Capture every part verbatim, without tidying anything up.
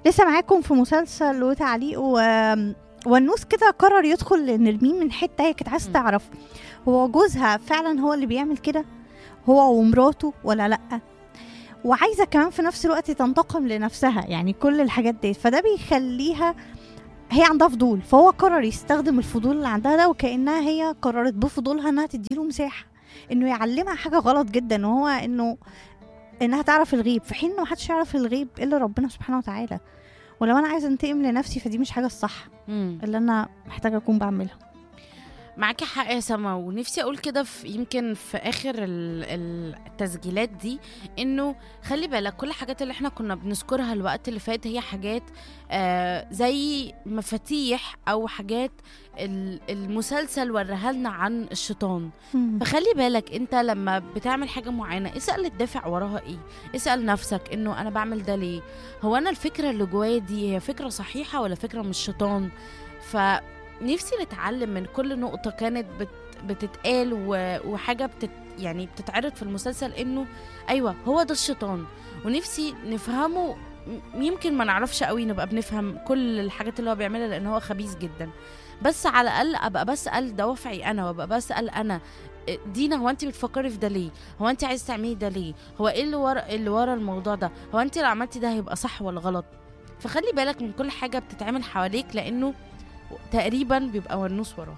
لسه معاكم في مسلسل وتعليق و... والنوس كده قرر يدخل نرمين من حتة هي كانت عايزة مم. تعرف هو جوزها فعلا هو اللي بيعمل كده، هو ومراته ولا لأ، وعايزة كمان في نفس الوقت تنتقم لنفسها، يعني كل الحاجات دي فده بيخليها هي عندها فضول، فهو قرر يستخدم الفضول اللي عندها ده وكأنها هي قررت بفضولها انها تديله مساحة انه يعلمها حاجة غلط جدا، وهو انه انها تعرف الغيب في حين انه محدش يعرف الغيب الا ربنا سبحانه وتعالى. ولو انا عايزه انتقم لنفسي فدي مش حاجه الصح مم. اللي انا محتاجه اكون بعملها. معاكي حق يا سما، ونفسي اقول كده في يمكن في اخر ال- ال- التسجيلات دي انه خلي بالك كل الحاجات اللي احنا كنا بنذكرها الوقت اللي فات هي حاجات آه زي مفاتيح او حاجات ال- المسلسل وراها لنا عن الشيطان. مم. فخلي بالك انت لما بتعمل حاجة معينة اسأل الدافع وراها ايه، اسأل نفسك انه انا بعمل ده ليه، هو انا الفكرة اللي جوايا دي هي فكرة صحيحة ولا فكرة من الشيطان. فنفسي نتعلم من كل نقطة كانت بت بتتقال و- وحاجة بتت يعني بتتعرض في المسلسل انه ايوه هو ده الشيطان، ونفسي نفهمه. م- يمكن ما نعرفش قوي نبقى بنفهم كل الحاجات اللي هو بيعملها لان هو خبيث جدا، بس على الاقل ابقى بسال دوافعي انا، وابقى بسال انا دينا هو انت بتفكري في ده ليه، هو انت عايز تعملي ده ليه، هو ايه اللي ورا اللي ورا الموضوع ده، هو انت لو عملتي ده هيبقى صح ولا غلط. فخلي بالك من كل حاجه بتتعمل حواليك لانه تقريبا بيبقى ونوس وراها.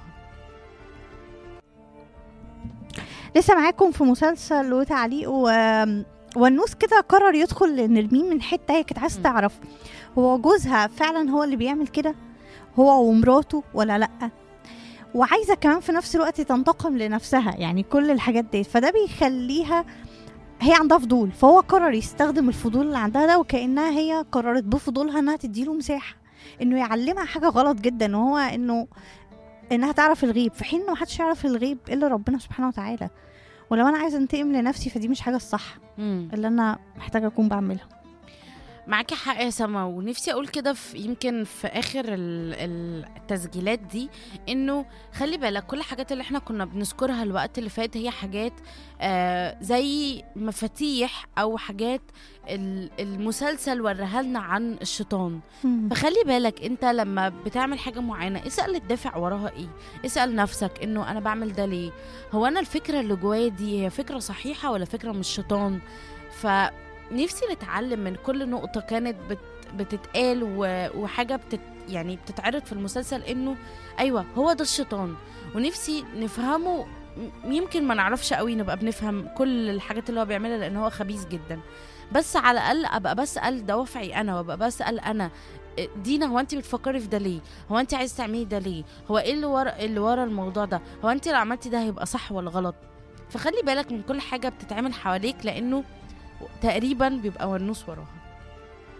لسه معاكم في مسلسل وتعليق و... والنوس كده قرر يدخل نرمين من حته هي كانت عايزه مم. تعرف هو جوزها فعلا هو اللي بيعمل كده، هو ومراته ولا لأ، وعايزه كمان في نفس الوقت تنتقم لنفسها، يعني كل الحاجات دي فده بيخليها هي عندها فضول، فهو قرر يستخدم الفضول اللي عندها ده وكأنها هي قررت بفضولها انها تديله مساحة انه يعلمها حاجة غلط جدا، وهو انه انها تعرف الغيب في حين انه محدش يعرف الغيب الا ربنا سبحانه وتعالى. ولو انا عايزه انتقم لنفسي فدي مش حاجة الصح مم. اللي انا محتاجة اكون بعملها. معاكي حق يا سما، ونفسي اقول كده في يمكن في اخر ال- ال- التسجيلات دي انه خلي بالك كل الحاجات اللي احنا كنا بنذكرها الوقت اللي فات هي حاجات آه زي مفاتيح او حاجات ال- المسلسل وراها لنا عن الشيطان. مم. فخلي بالك انت لما بتعمل حاجة معينة اسأل الدافع وراها ايه، اسأل نفسك انه انا بعمل ده ليه، هو انا الفكرة اللي جوايا دي هي فكرة صحيحة ولا فكرة من الشيطان. فنفسي نتعلم من كل نقطة كانت بت بتتقال و- وحاجة بتت يعني بتتعرض في المسلسل انه ايوه هو ده الشيطان، ونفسي نفهمه. م- يمكن ما نعرفش قوي نبقى بنفهم كل الحاجات اللي هو بيعملها لان هو خبيث جدا، بس على الاقل ابقى بسال دوافعي انا، وابقى بسال انا دينا هو انت بتفكري في ده ليه، هو انت عايز تعملي ده ليه، هو ايه اللي ورا اللي ورا الموضوع ده، هو انت لو عملتي ده هيبقى صح ولا غلط. فخلي بالك من كل حاجه بتتعمل حواليك لانه تقريبا بيبقى ونوس وراها.